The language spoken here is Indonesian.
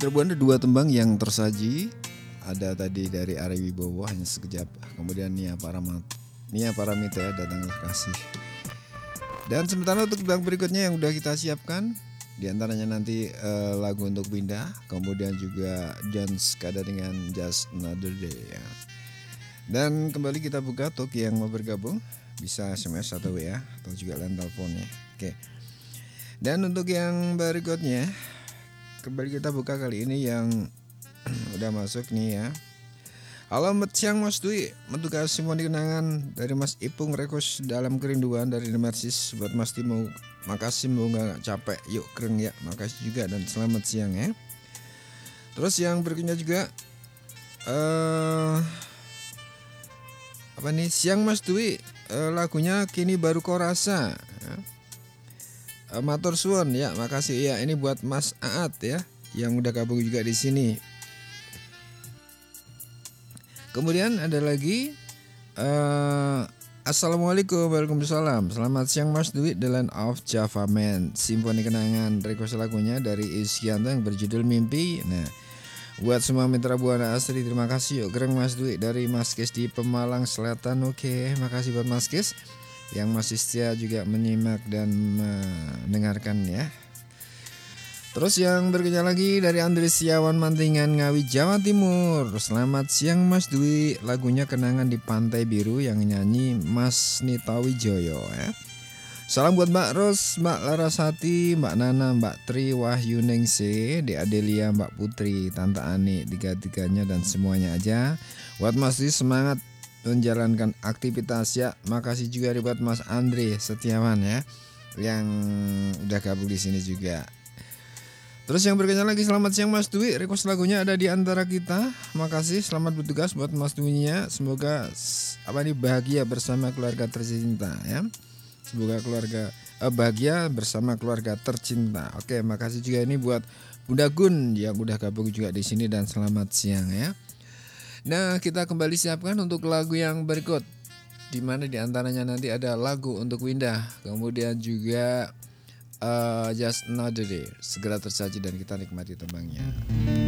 Mitra Buana dua tembang yang tersaji. Ada tadi dari Ari Wibowo Hanya Sekejap, kemudian Nia Paramita ya, Datanglah Kasih. Dan sementara untuk tembang berikutnya yang udah kita siapkan, di antaranya nanti lagu untuk Winda, kemudian juga John Skada dengan Just Another Day ya. Dan kembali kita buka untuk yang mau bergabung, bisa SMS atau WA atau juga line teleponnya. Oke. Dan untuk yang berikutnya, kembali kita buka kali ini yang udah masuk nih ya. Halo siang Mas Dwi, mentugas semua kenangan dari Mas Ipung Rekos dalam kerinduan dari Nemesis buat Mas Timo. Makasih, mau nggak capek, yuk keren ya. Makasih juga dan selamat siang ya. Terus yang berikutnya juga apa nih, siang Mas Dwi, lagunya Kini Baru Kau Rasa ya. Matur suwun ya, makasih ya. Ini buat Mas Aat ya, yang udah gabung juga di sini. Kemudian ada lagi Assalamualaikum, waalaikumsalam. Selamat siang Mas Dwi, The Land of Java Man, Simfoni Kenangan. Request lagunya dari Isyanto yang berjudul Mimpi. Nah, buat semua mitra Buana Asri, terima kasih yuk keren Mas Dwi dari Mas Kis di Pemalang Selatan. Oke, makasih buat Mas Kis yang masih setia juga menyimak dan mendengarkan ya. Terus yang berikutnya lagi dari Andres Siawan Mantingan Ngawi Jawa Timur. Selamat siang Mas Dwi, lagunya Kenangan di Pantai Biru yang nyanyi Mas Nita Wijoyo ya. Salam buat Mbak Ros, Mbak Larasati, Mbak Nana, Mbak Tri, Wahyu Ningse, Dek Adelia, Mbak Putri, Tante Ani, tiga-tiganya dan semuanya aja. Buat Mas Dwi semangat menjalankan aktivitas ya. Makasih juga buat Mas Andre Setiawan ya, yang udah gabung di sini juga. Terus yang berikutnya lagi, selamat siang Mas Dwi, request lagunya ada di antara kita. Makasih, selamat bertugas buat Mas Dwi-nya. Semoga bahagia bersama keluarga tercinta ya. Semoga keluarga bahagia bersama keluarga tercinta. Oke, makasih juga ini buat Bunda Gun yang udah gabung juga di sini dan selamat siang ya. Nah, kita kembali siapkan untuk lagu yang berikut, di mana di antaranya nanti ada lagu untuk Winda, kemudian juga Just Another Day segera tersaji dan kita nikmati tembangnya.